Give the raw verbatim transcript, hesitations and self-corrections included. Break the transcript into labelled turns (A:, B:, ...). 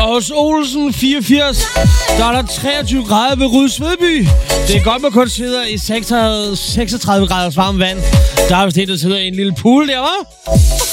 A: Hos Olsen fireogfirs, der er der treogtyve grader ved Rydsvedby. Det er godt, man kun sidder i seksogtredive graders varmt vand. Der er vist det, der sidder i en lille pool der, hva'?